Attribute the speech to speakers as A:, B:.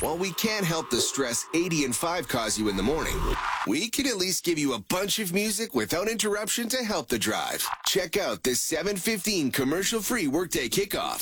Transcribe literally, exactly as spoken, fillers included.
A: While we can't help the stress eighty and five cause you in the morning, we can at least give you a bunch of music without interruption to help the drive. Check out the seven fifteen commercial-free Workday Kickoff.